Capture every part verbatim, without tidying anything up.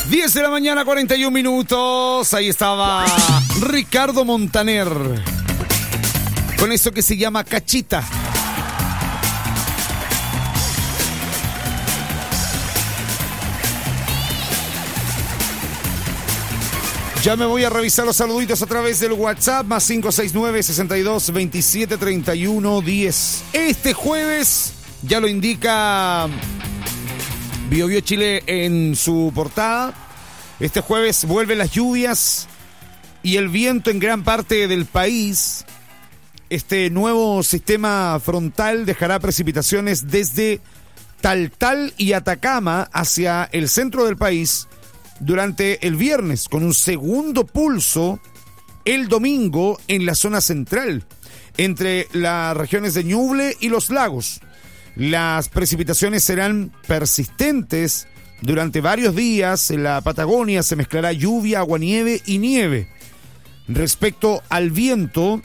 diez de la mañana, cuarenta y un minutos. Ahí estaba Ricardo Montaner con eso que se llama Cachita. Ya me voy a revisar los saluditos a través del WhatsApp, más cinco seis nueve, sesenta y dos, veintisiete, treinta y uno, diez. Este jueves, ya lo indica Bio Bio Chile en su portada, este jueves vuelven las lluvias y el viento en gran parte del país. Este nuevo sistema frontal dejará precipitaciones desde Taltal y Atacama hacia el centro del país durante el viernes, con un segundo pulso el domingo en la zona central, entre las regiones de Ñuble y los lagos. Las precipitaciones serán persistentes durante varios días. En la Patagonia se mezclará lluvia, aguanieve y nieve. Respecto al viento,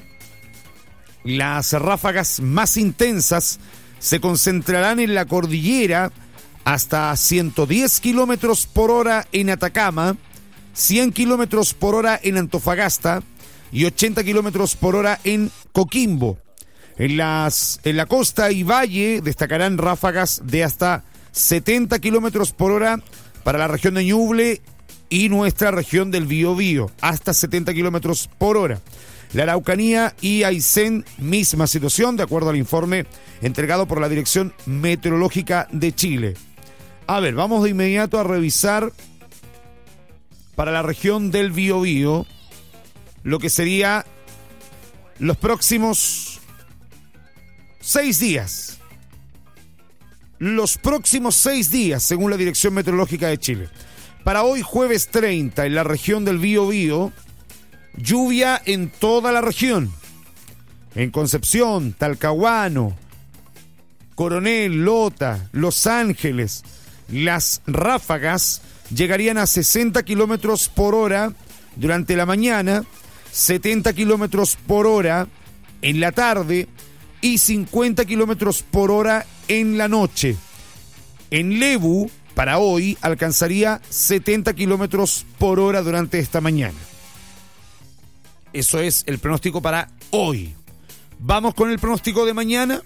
las ráfagas más intensas se concentrarán en la cordillera, hasta ciento diez kilómetros por hora en Atacama, cien kilómetros por hora en Antofagasta y ochenta kilómetros por hora en Coquimbo. En, las, en la costa y valle destacarán ráfagas de hasta setenta kilómetros por hora para la región de Ñuble y nuestra región del Biobío, hasta setenta kilómetros por hora. La Araucanía y Aysén, misma situación, de acuerdo al informe entregado por la Dirección Meteorológica de Chile. A ver, vamos de inmediato a revisar para la región del Biobío lo que sería los próximos seis días. Los próximos seis días, según la Dirección Meteorológica de Chile. Para hoy, jueves treinta, en la región del Biobío, lluvia en toda la región. En Concepción, Talcahuano, Coronel, Lota, Los Ángeles, las ráfagas llegarían a sesenta kilómetros por hora durante la mañana, setenta kilómetros por hora en la tarde y cincuenta kilómetros por hora en la noche. En Lebu, para hoy, alcanzaría setenta kilómetros por hora durante esta mañana. Eso es el pronóstico para hoy. Vamos con el pronóstico de mañana.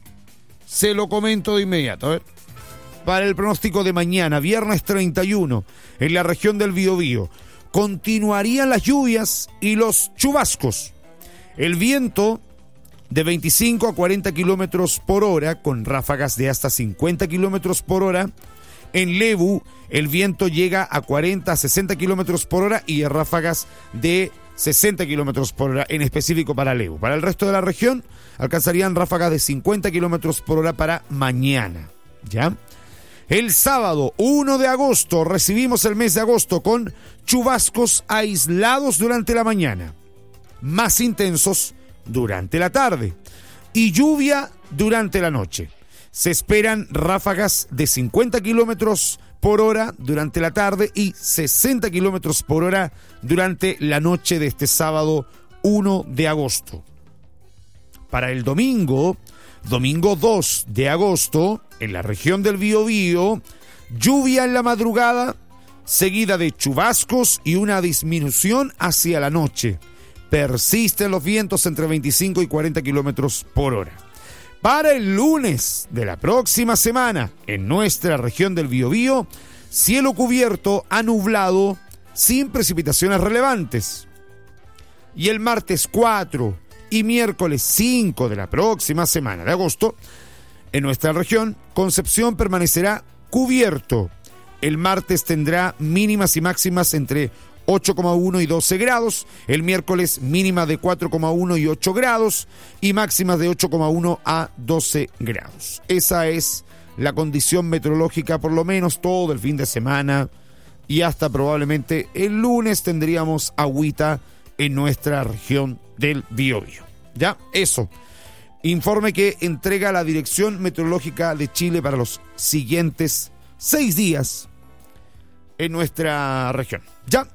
Se lo comento de inmediato. A ver. Para el pronóstico de mañana, viernes treinta y uno, en la región del Biobío, continuarían las lluvias y los chubascos. El viento de veinticinco a cuarenta kilómetros por hora, con ráfagas de hasta cincuenta kilómetros por hora. En Lebu, el viento llega a cuarenta a sesenta kilómetros por hora y ráfagas de sesenta kilómetros por hora, en específico para Lebu. Para el resto de la región, alcanzarían ráfagas de cincuenta kilómetros por hora para mañana. ¿Ya? El sábado uno de agosto recibimos el mes de agosto con chubascos aislados durante la mañana, más intensos durante la tarde y lluvia durante la noche. Se esperan ráfagas de cincuenta kilómetros por hora durante la tarde y sesenta kilómetros por hora durante la noche de este sábado uno de agosto. Para el domingo, domingo dos de agosto, en la región del Biobío, lluvia en la madrugada, seguida de chubascos y una disminución hacia la noche. Persisten los vientos entre veinticinco y cuarenta kilómetros por hora. Para el lunes de la próxima semana, en nuestra región del Biobío, cielo cubierto a nublado, sin precipitaciones relevantes. Y el martes cuatro y miércoles cinco de la próxima semana de agosto, en nuestra región, Concepción permanecerá cubierto. El martes tendrá mínimas y máximas entre ocho coma uno y doce grados, el miércoles mínima de cuatro coma uno y ocho grados y máximas de ocho coma uno a doce grados. Esa es la condición meteorológica por lo menos todo el fin de semana y hasta probablemente el lunes tendríamos agüita en nuestra región del Biobío. ¿Ya? Eso. Informe que entrega la Dirección Meteorológica de Chile para los siguientes seis días en nuestra región. ¿Ya?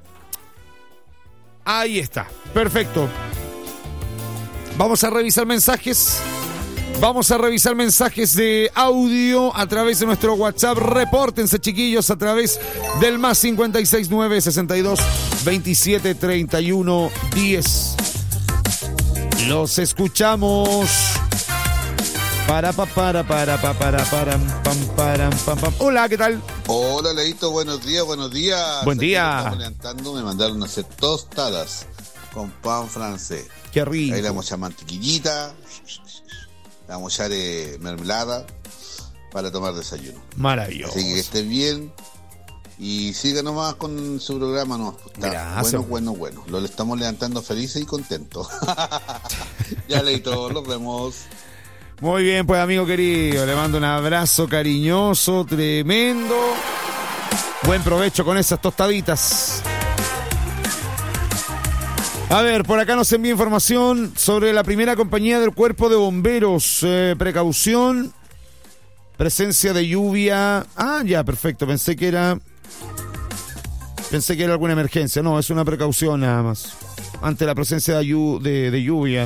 Ahí está. Perfecto. Vamos a revisar mensajes. Vamos a revisar mensajes de audio a través de nuestro WhatsApp. Repórtense, chiquillos, a través del más cincuenta y seis nueve sesenta y dos veintisiete treinta y uno diez. Los escuchamos. Para pa para para pa para para pam para pam pam. Hola, ¿qué tal? Hola, Leito, buenos días, buenos días. Buen día. Estamos levantando, me mandaron a hacer tostadas con pan francés. Qué rico. Ahí le vamos a echar mantequillita, le vamos a echar eh, mermelada para tomar desayuno. Maravilloso. Así que que estén bien y sigan nomás con su programa. No, está bueno, bueno, bueno. Lo estamos levantando felices y contentos. Ya, Leito, los vemos. Muy bien, pues, amigo querido, le mando un abrazo cariñoso, tremendo. Buen provecho con esas tostaditas. A ver, por acá nos envía información sobre la primera compañía del Cuerpo de Bomberos. Eh, precaución, presencia de lluvia. Ah, ya, perfecto, pensé que era... Pensé que era alguna emergencia. No, es una precaución nada más. Ante la presencia de, llu- de, de lluvia.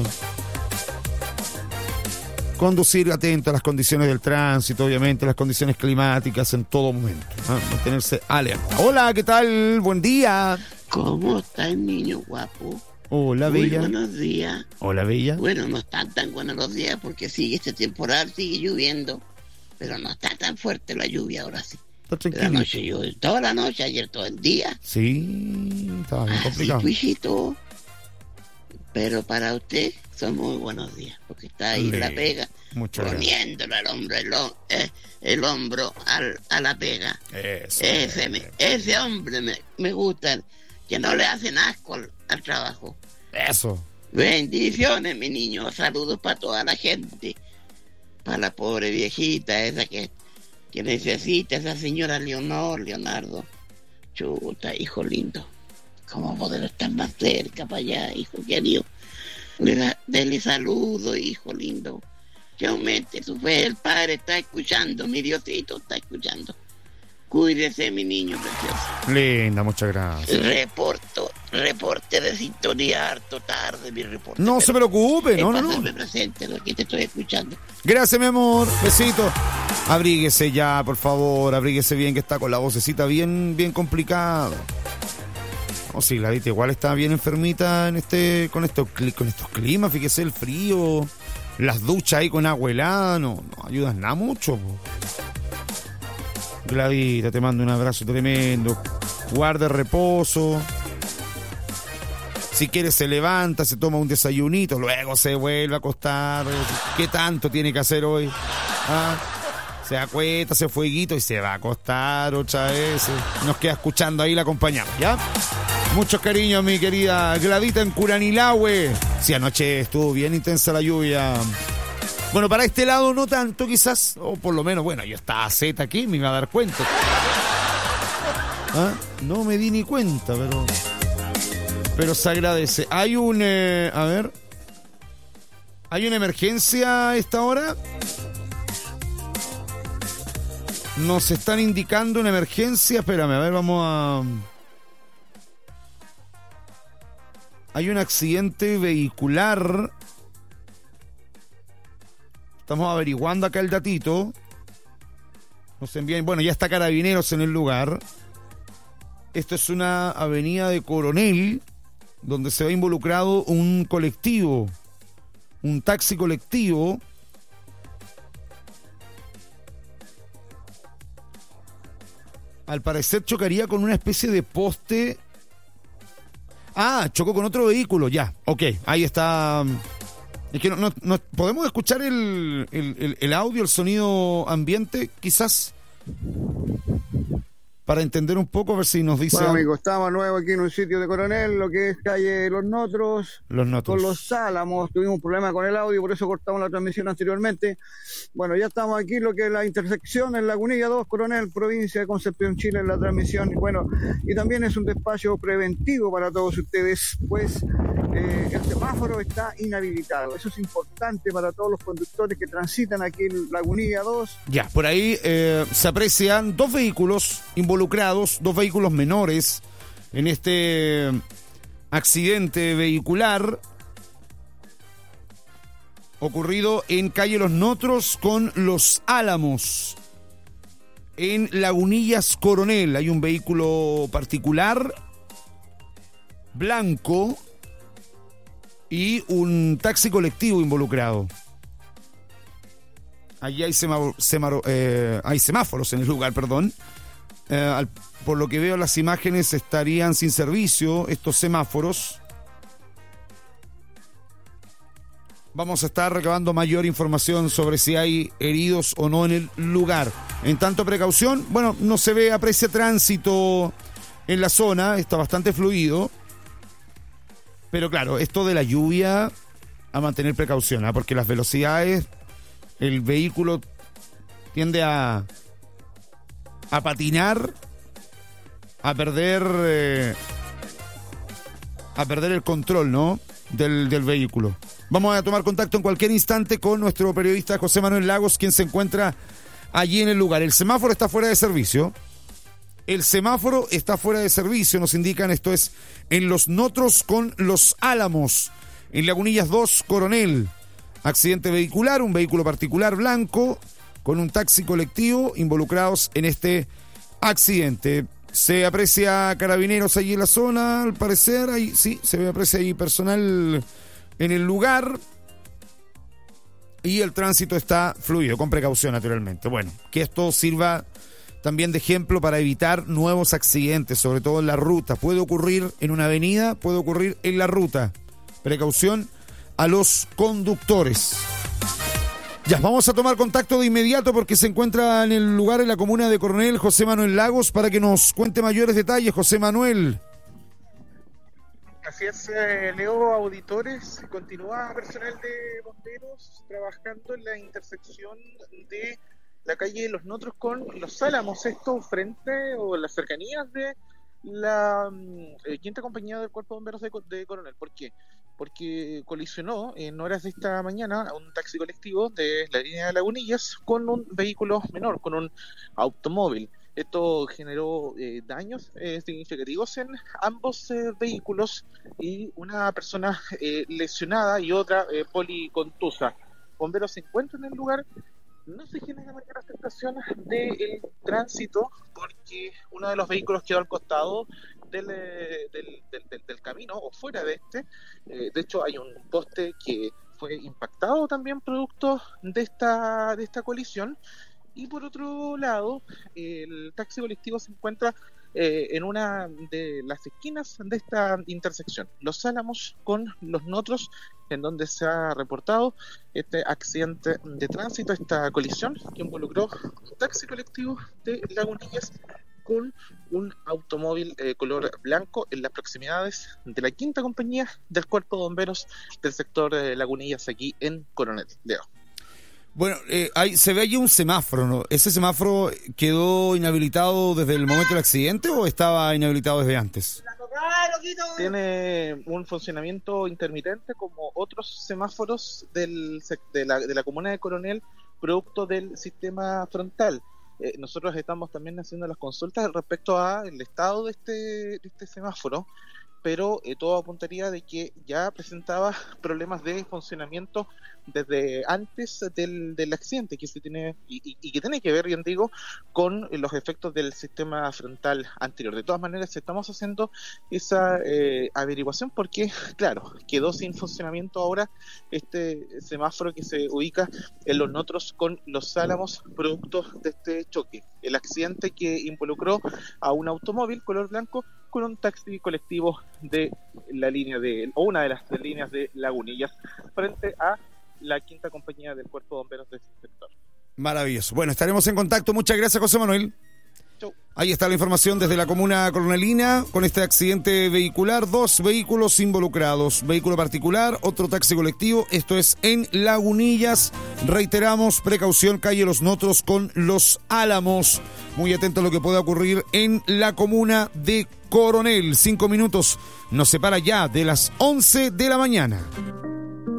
Conducir atento a las condiciones del tránsito, obviamente, las condiciones climáticas en todo momento. ¿Ah? Mantenerse alerta. Hola, ¿qué tal? Buen día. ¿Cómo está el niño guapo? Hola, Muy Bella. buenos días. Hola, Bella. Bueno, no están tan buenos los días porque sigue este temporal, sigue lloviendo, pero no está tan fuerte la lluvia ahora sí. Está La tranquilo. noche llovió toda la noche, ayer todo el día. Sí, estaba bien Así, complicado. Puisito. Pero para usted son muy buenos días, porque está ahí Le- en la pega, Muchas gracias. poniéndole al hombro el, hom- eh, el hombro al, a la pega. Eso. Ese, me- ese hombre me, me gusta, que no le hacen asco al, al trabajo. Eso. Bendiciones, mi niño. Saludos para toda la gente. Para la pobre viejita esa que, que necesita, esa señora Leonor, Leonardo. Chuta, hijo lindo. ¿Cómo poder estar más cerca para allá, hijo querido? Le da- Dele saludo, hijo lindo. Que aumente su fe. El Padre está escuchando, mi Diosito está escuchando. Cuídese, mi niño precioso. Linda, muchas gracias. Reporto, reporte de sintonía harto tarde, mi reporte. No pero se preocupe, es no, no, para no. hacerme presente, lo que te estoy escuchando. Gracias, mi amor. Besito. Abríguese ya, por favor. Abríguese bien, que está con la vocecita bien, bien complicada. No, sí, la Dita igual está bien enfermita en este, con estos, cli- con estos climas. Fíjese el frío, las duchas ahí con agua helada, no, no ayudan nada mucho. Po. Gladita, te mando un abrazo tremendo. Guarde reposo. Si quiere se levanta, se toma un desayunito, luego se vuelve a acostar. ¿Qué tanto tiene que hacer hoy? ¿Ah? Se acuesta, hace fueguito y se va a acostar otra vez. Nos queda escuchando ahí, la acompañamos, ¿ya? Muchos cariños, mi querida Gladita en Curanilahue. Sí, anoche estuvo bien intensa la lluvia. Bueno, para este lado no tanto quizás, o por lo menos, bueno, yo estaba Z aquí, me iba a dar cuenta. ¿Ah? No me di ni cuenta, pero... Pero se agradece. Hay un... Eh, a ver... ¿Hay una emergencia a esta hora? Nos están indicando una emergencia. Espérame, a ver, vamos a... Hay un accidente vehicular. Estamos averiguando acá el datito. Nos envían... Bueno, ya está Carabineros en el lugar. Esto es una avenida de Coronel, donde se ve involucrado un colectivo, un taxi colectivo. Al parecer chocaría con una especie de poste. Ah, chocó con otro vehículo, ya, ok, ahí está. Es que no, no, no podemos escuchar el, el, el, el audio, el sonido ambiente, quizás, para entender un poco, a ver si nos dice... Bueno, amigos, estamos nuevos aquí en un sitio de Coronel, lo que es calle Los Notros, Los Notros. con Los Álamos. Tuvimos un problema con el audio, por eso cortamos la transmisión anteriormente. Bueno, ya estamos aquí, lo que es la intersección en Lagunilla dos, Coronel, provincia de Concepción, Chile, en la transmisión. Y bueno, y también es un despacho preventivo para todos ustedes, pues eh, el semáforo está inhabilitado. Eso es importante para todos los conductores que transitan aquí en Lagunilla dos. Ya, por ahí eh, se aprecian dos vehículos involucrados, dos vehículos menores en este accidente vehicular. ocurrido en calle Los Notros con Los Álamos, en Lagunillas Coronel. Hay un vehículo particular blanco y un taxi colectivo involucrado. Allí hay, semá- semá- eh, hay semáforos en el lugar, perdón. Eh, al, por lo que veo, las imágenes estarían sin servicio, estos semáforos. Vamos a estar recabando mayor información sobre si hay heridos o no en el lugar. En tanto, precaución, bueno, no se ve, aprecia tránsito en la zona, está bastante fluido. Pero claro, esto de la lluvia, a mantener precaución, ¿eh? Porque las velocidades, el vehículo tiende a, a patinar, a perder, eh, a perder el control, ¿no? Del, del vehículo. Vamos a tomar contacto en cualquier instante con nuestro periodista José Manuel Lagos, quien se encuentra allí en el lugar. El semáforo está fuera de servicio. El semáforo está fuera de servicio, nos indican. Esto es en Los Notros con Los Álamos, en Lagunillas dos Coronel. Accidente vehicular, un vehículo particular blanco con un taxi colectivo involucrados en este accidente. Se aprecia carabineros allí en la zona, al parecer. Ahí, sí, se aprecia ahí personal en el lugar. Y el tránsito está fluido, con precaución naturalmente. Bueno, que esto sirva también de ejemplo para evitar nuevos accidentes, sobre todo en la ruta. Puede ocurrir en una avenida, puede ocurrir en la ruta. Precaución a los conductores. Ya, vamos a tomar contacto de inmediato porque se encuentra en el lugar, en la comuna de Coronel, José Manuel Lagos, para que nos cuente mayores detalles. José Manuel. Así es, eh, Leo, auditores. Continúa personal de bomberos trabajando en la intersección de la calle Los Notros con Los Álamos, esto frente o en las cercanías de la eh, quinta compañía del Cuerpo de Bomberos de, de Coronel. ¿Por qué? Porque colisionó en horas de esta mañana un taxi colectivo de la línea de Lagunillas con un vehículo menor, con un automóvil. Esto generó eh, daños eh, significativos en ambos eh, vehículos y una persona eh, lesionada y otra eh, policontusa. Bomberos se encuentran en el lugar. No se genera mayor afectación del tránsito porque uno de los vehículos quedó al costado del, del, del, del, del camino o fuera de este. Eh, de hecho, hay un poste que fue impactado también producto de esta, de esta colisión. Y por otro lado, el taxi colectivo se encuentra eh, en una de las esquinas de esta intersección, Los Álamos con Los Notros, en donde se ha reportado este accidente de tránsito, esta colisión que involucró un taxi colectivo de Lagunillas con un automóvil eh, color blanco en las proximidades de la quinta compañía del Cuerpo de Bomberos del sector de Lagunillas, aquí en Coronel. Leo. Bueno, eh, hay, se ve allí un semáforo, ¿no? ¿Ese semáforo quedó inhabilitado desde el momento del accidente o estaba inhabilitado desde antes? Tiene un funcionamiento intermitente como otros semáforos del, de, la, de la comuna de Coronel, producto del sistema frontal. Eh, nosotros estamos también haciendo las consultas respecto al estado de este, de este semáforo, pero eh, todo apuntaría de que ya presentaba problemas de funcionamiento desde antes del, del accidente, que se tiene y, y, y que tiene que ver, bien digo, con los efectos del sistema frontal anterior. De todas maneras, estamos haciendo esa eh, averiguación porque, claro, quedó sin funcionamiento ahora este semáforo que se ubica en Los Notros con Los Álamos, producto de este choque. El accidente que involucró a un automóvil color blanco con un taxi colectivo de la línea de, o una de las de líneas de Lagunillas, frente a la quinta compañía del Cuerpo de Bomberos de este sector. Maravilloso. Bueno, estaremos en contacto. Muchas gracias, José Manuel. Chau. Ahí está la información desde la comuna coronelina con este accidente vehicular. Dos vehículos involucrados. Vehículo particular, otro taxi colectivo. Esto es en Lagunillas. Reiteramos, precaución, calle Los Notros con Los Álamos. Muy atento a lo que pueda ocurrir en la comuna de Coronel. Cinco minutos nos separa ya de las once de la mañana.